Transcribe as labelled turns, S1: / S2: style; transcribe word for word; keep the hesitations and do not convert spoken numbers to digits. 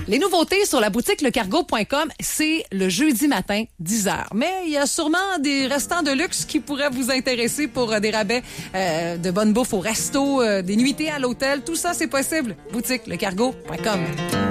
S1: Les nouveautés sur la boutique lecargo point com, c'est le jeudi matin, dix heures. Mais il y a sûrement des restants de luxe qui pourraient vous intéresser pour euh, des rabais euh, de bonne bouffe au resto, euh, des nuitées à l'hôtel. Tout ça, c'est possible. Boutique lecargo point com.